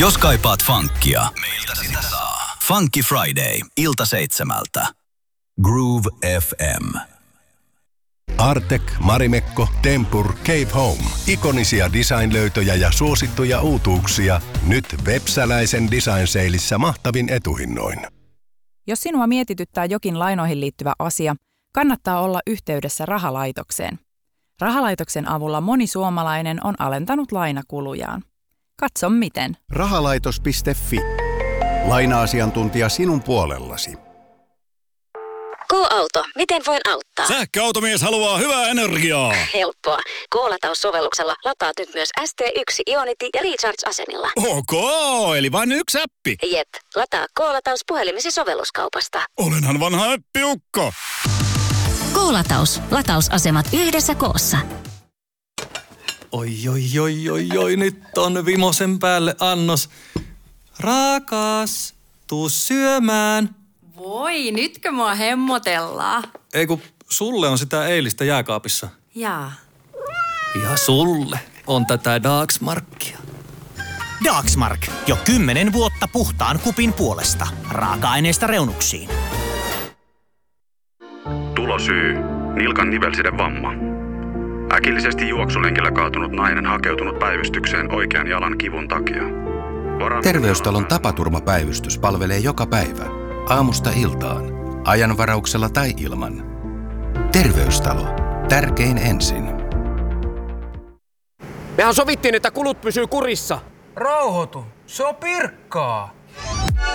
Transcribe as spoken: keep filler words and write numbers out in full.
Jos kaipaat funkkia, meiltä sitä saa. Funky Friday, ilta seitsemältä. Groove F M. Artek, Marimekko, Tempur, Cave Home. Ikonisia design-löytöjä ja suosittuja uutuuksia. Nyt Vepsäläisen Design Saleissa mahtavin etuhinnoin. Jos sinua mietityttää jokin lainoihin liittyvä asia, kannattaa olla yhteydessä Rahalaitokseen. Rahalaitoksen avulla moni suomalainen on alentanut lainakulujaan. Katso miten. Rahalaitos piste fi. Laina-asiantuntija sinun puolellasi. K-auto. Miten voin auttaa? Sähköautomies haluaa hyvää energiaa. Helppoa. K-lataussovelluksella lataat nyt myös S T yksi Ionity ja Recharge-asemilla. Ok, eli vain yksi appi. Jep. Lataa K-lataus puhelimesi sovelluskaupasta. Olenhan vanha appiukko. K-lataus. Latausasemat yhdessä koossa. Oi, oi, oi, oi, oi, nyt on vimosen päälle annos. Rakas, tuu syömään. Voi, nytkö mua hemmotellaan? Ei kun sulle on sitä eilistä jääkaapissa. Jaa. Ja sulle on tätä Dagsmarkia. Dagsmark. Jo kymmenen vuotta puhtaan kupin puolesta. Raaka-aineista reunuksiin. Tulosyy. Nilkan nivelsiden vamma. Äkillisesti juoksulenkillä kaatunut nainen hakeutunut päivystykseen oikean jalan kivun takia. Varan... Terveystalon tapaturmapäivystys palvelee joka päivä. Aamusta iltaan. Ajanvarauksella tai ilman. Terveystalo. Tärkein ensin. Mehän sovittiin, että kulut pysyy kurissa. Rauhoitu. Se on pirkkaa.